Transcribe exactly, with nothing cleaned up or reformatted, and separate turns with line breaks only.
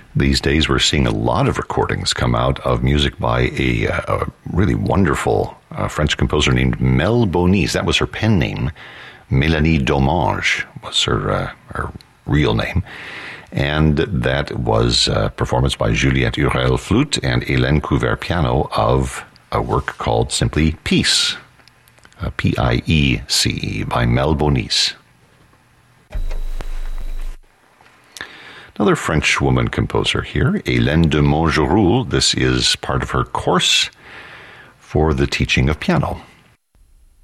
These days we're seeing a lot of recordings come out of music by a, a really wonderful uh, French composer named Mel Bonis. That was her pen name. Mélanie Domange was her, uh, her real name. And that was a performance by Juliette Hurel flute and Hélène Couvert piano of a work called simply Peace, uh, P I E C E, by Mel Bonis. Another French woman composer here, Hélène de Montgeroul. This is part of her course for the teaching of piano.